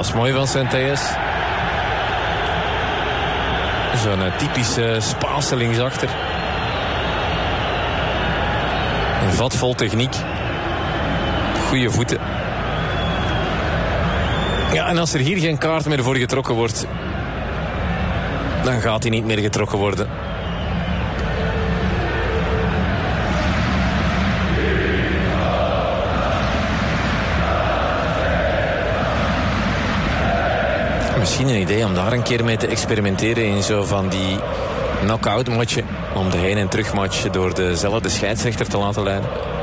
dat is mooi van Centelles. Zo'n typische Spaanse linksachter. Een vat vol techniek. Goeie voeten. Ja, en als er hier geen kaart meer voor getrokken wordt, dan gaat hij niet meer getrokken worden. Misschien een idee om daar een keer mee te experimenteren in zo van die knock-out matchen. Om de heen- en terugmatch door dezelfde scheidsrechter te laten leiden.